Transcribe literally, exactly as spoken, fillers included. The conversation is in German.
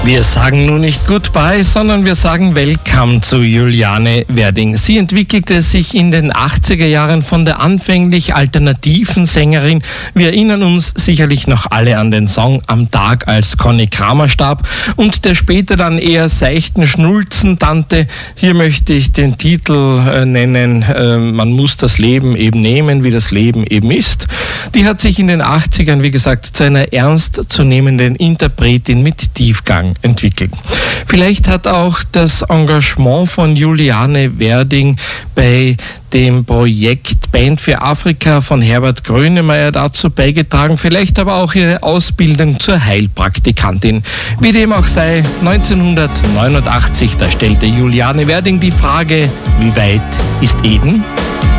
Wir sagen nun nicht Goodbye, sondern wir sagen Welcome zu Juliane Werding. Sie entwickelte sich in den achtziger Jahren von der anfänglich alternativen Sängerin. Wir erinnern uns sicherlich noch alle an den Song Am Tag, als Conny Kramer starb, und der später dann eher seichten Schnulzen-Tante. Hier möchte ich den Titel äh, nennen, äh, Man muss das Leben eben nehmen, wie das Leben eben ist. Die hat sich in den achtzigern, wie gesagt, zu einer ernstzunehmenden Interpretin mit Tiefgang entwickelt. Vielleicht hat auch das Engagement von Juliane Werding bei dem Projekt Band für Afrika von Herbert Grönemeyer dazu beigetragen, vielleicht aber auch ihre Ausbildung zur Heilpraktikantin. Wie dem auch sei, neunzehnhundertneunundachtzig, da stellte Juliane Werding die Frage, wie weit ist Eden?